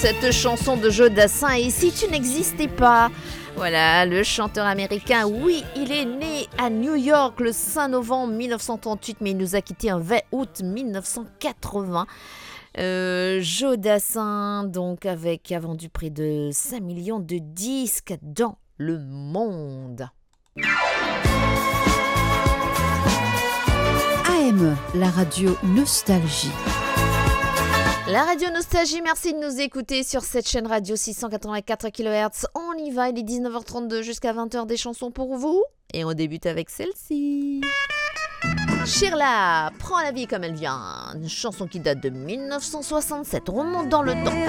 Cette chanson de Joe Dassin, et si tu n'existais pas? Voilà, le chanteur américain, oui, il est né à New York le 5 novembre 1938, mais il nous a quittés un 20 août 1980. Joe Dassin, donc, a vendu près de 5 millions de disques dans le monde. AM, la radio Nostalgie. La radio Nostalgie, merci de nous écouter sur cette chaîne radio 684 kHz. On y va, il est 19h32 jusqu'à 20h des chansons pour vous. Et on débute avec celle-ci. Sheila, prends la vie comme elle vient. Une chanson qui date de 1967, on remonte dans le temps.